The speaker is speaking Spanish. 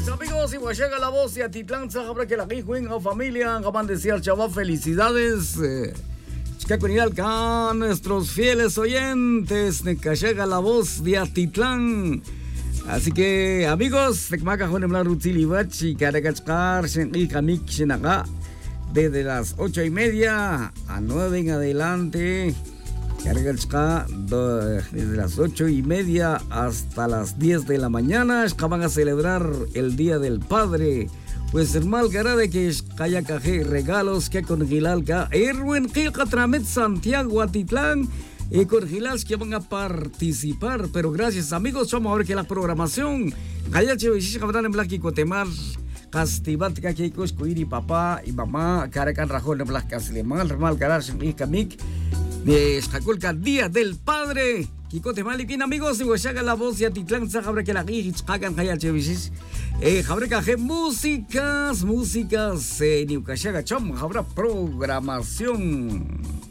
Amigos, y llega la voz de Atitlán, sabrá que la Guijuin o familia, acaban de decir, chaval, felicidades. Chicacuinalca, nuestros fieles oyentes, que llega la voz de Atitlán. Así que, amigos, desde las 8:30 a 9 en adelante. Desde las 8:30 hasta las 10 de la mañana van a celebrar el Día del Padre. Pues hermano, de que haya regalos que con Gilalca, Erwin Tramet Santiago Atitlán y con Gilals que van a participar. Pero gracias, amigos, vamos a ver que la programación haya habrán en Black y Cotemar. Castibat que Kuiri papá y mamá, Caracan Rajón en Black Caslemal, Remal Garage y Kamik. De Escaculca, Día del Padre. Kikote Malikin, amigos, y Huachaga la voz de Atitlán, Sajabre que la Gijich, Hagan Hayal Chevisis. Jabre Caje, músicas, Niucachaga Chom, habrá programación.